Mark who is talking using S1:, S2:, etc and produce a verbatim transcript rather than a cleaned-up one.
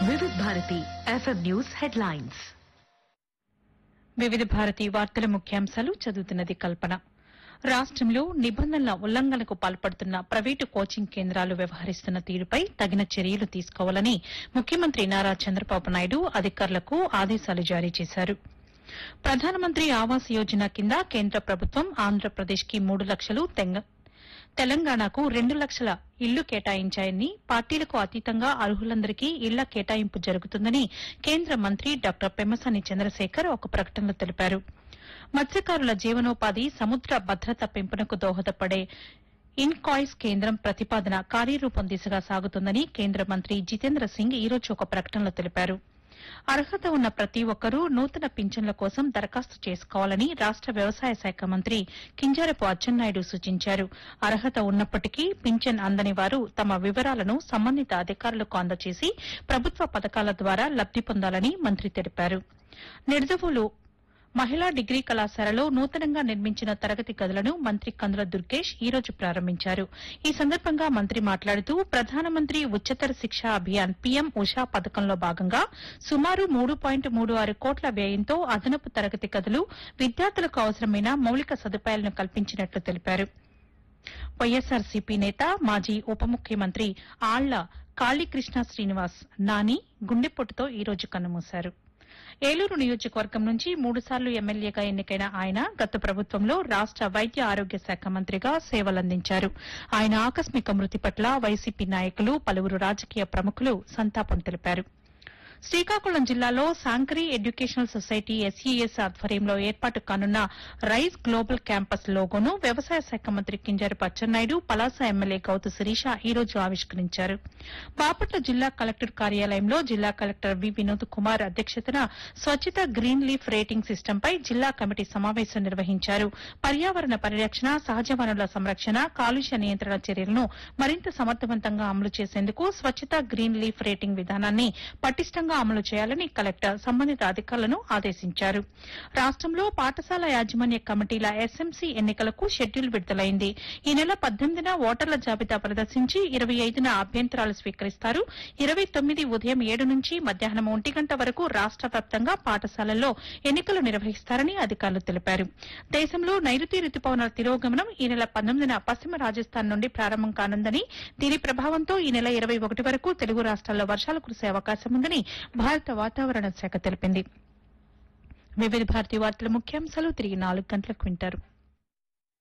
S1: వివిధ Bharati FM news headlines.
S2: వివిధ భారతి వార్తల ముఖ్యాంశాలు చదువుతున్నది కల్పన. రాష్టంలో నిబంధనల ఉల్లంఘనకు పాల్పడుతున్న ప్రైవేటు కోచింగ్ కేంద్రాలు వ్యవహరిస్తున్న తీరుపై తగిన చర్యలు తీసుకోవాలని ముఖ్యమంత్రి నారా చంద్రబాబు నాయుడు అధికారులకు ఆదేశాలు జారీ చేశారు. ప్రధానమంత్రి ఆవాస్ యోజన కింద కేంద్ర ప్రభుత్వం ఆంధ్రప్రదేశ్కి మూడు లక్షలు తెలంగాణకు రెండు లక్షల ఇళ్లు కేటాయించాయని, పార్టీలకు అతీతంగా అర్హులందరికీ ఇళ్ల కేటాయింపు జరుగుతుందని కేంద్ర మంత్రి డాక్టర్ పెమ్మసాని చంద్రశేఖర్ ఒక ప్రకటనలో తెలిపారు. మత్స్యకారుల జీవనోపాధి, సముద్ర భద్రత పెంపునకు దోహదపడే ఇన్కాయిస్ కేంద్రం ప్రతిపాదన కార్యరూపం దిశగా సాగుతుందని కేంద్ర మంత్రి జితేంద్ర సింగ్ ఈ రోజు ఒక ప్రకటనలో తెలిపారు. అర్హత ఉన్న ప్రతి ఒక్కరూ నూతన పింఛన్ల కోసం దరఖాస్తు చేసుకోవాలని రాష్ట వ్యవసాయ శాఖ మంత్రి కింజారపు అచ్చెన్నాయుడు సూచించారు. అర్హత ఉన్నప్పటికీ పింఛన్ అందని వారు తమ వివరాలను సంబంధిత అధికారులకు అందజేసి ప్రభుత్వ పథకాల ద్వారా లబ్ది పొందాలని మంత్రి తెలిపారు. నిడదవోలు మహిళా డిగ్రీ కళాశాలలో నూతనంగా నిర్మించిన తరగతి గదులను మంత్రి కందుల దుర్గేష్ ఈ రోజు ప్రారంభించారు. ఈ సందర్భంగా మంత్రి మాట్లాడుతూ ప్రధానమంత్రి ఉच्चतर శిక్షా అభియాన్ పీఎం ఉషా పథకంలో భాగంగా సుమారు మూడు పాయింట్ మూడు ఆరు కోట్ల వ్యయంతో అదనపు తరగతి గదులు, విద్యార్థులకు అవసరమైన మౌలిక సదుపాయాలను కల్పించినట్లు తెలిపారు. వైఎస్సార్సీపీ నేత, మాజీ ఉప ముఖ్యమంత్రి ఆళ్ల కాళీకృష్ణ శ్రీనివాస్ నాని గుండెపోటుతో ఈ రోజు కన్నుమూశారు. ఏలూరు నియోజకవర్గం నుంచి మూడుసార్లు ఎమ్మెల్యేగా ఎన్నికైన ఆయన గత ప్రభుత్వంలో రాష్ట వైద్య ఆరోగ్య శాఖ మంత్రిగా సేవలందించారు. ఆయన ఆకస్మిక మృతి పట్ల వైసీపీ నాయకులు, పలువురు రాజకీయ ప్రముఖులు సంతాపం తెలిపారు. శ్రీకాకుళం జిల్లాలో శాంకరీ ఎడ్యుకేషనల్ సొసైటీ ఎస్ఈఎస్ ఆధ్వర్యంలో ఏర్పాటు కానున్న రైజ్ గ్లోబల్ క్యాంపస్ లోగోను వ్యవసాయ శాఖ మంత్రి కింజారపు అచ్చెన్నాయుడు, పలాస ఎమ్మెల్యే గౌతు శిరీష ఈ రోజు ఆవిష్కరించారు. బాపట్ల జిల్లా కలెక్టర్ కార్యాలయంలో జిల్లా కలెక్టర్ వి వినోద్ కుమార్ అధ్యక్షతన స్వచ్ఛత గ్రీన్ లీఫ్ రేటింగ్ సిస్టంపై జిల్లా కమిటీ సమావేశం నిర్వహించారు. పర్యావరణ పరిరక్షణ, సహజ వనరుల సంరక్షణ, కాలుష్య నియంత్రణ చర్యలను మరింత సమర్థవంతంగా అమలు చేసేందుకు స్వచ్ఛత గ్రీన్ లీఫ్ రేటింగ్ విధానాన్ని పటిష్టంగా అమలు చేయాలని కలెక్టర్ సంబంధిత అధికారులను ఆదేశించారు. రాష్టంలో పాఠశాల యాజమాన్య కమిటీల ఎస్ఎంసీ ఎన్నికలకు షెడ్యూల్ విడుదలైంది. ఈ నెల పద్దెనిమిదిన ఓటర్ల జాబితా ప్రదర్శించి ఇరవై ఐదున అభ్యంతరాలు స్వీకరిస్తారు. ఇరవై తొమ్మిది ఉదయం ఏడు నుంచి మధ్యాహ్నం ఒంటి గంట వరకు రాష్ట వ్యాప్తంగా పాఠశాలల్లో ఎన్నికలు నిర్వహిస్తారని అధికారులు తెలిపారు. దేశంలో నైరుతి రుతుపవనాల తిరోగమనం ఈ నెల పంతొమ్మిదిన పశ్చిమ రాజస్థాన్ నుండి ప్రారంభం కానుందని, దీని ప్రభావంతో ఈ నెల ఇరవై ఒకటి వరకు తెలుగు రాష్ట్రాల్లో వర్షాలు కురిసే అవకాశం ఉందని భారత వాతావరణ శాఖ తెలిపింది. వివిధ భారతి వార్తల ముఖ్యాంశాలు తిరిగి నాలుగు గంటలకు వింటారు.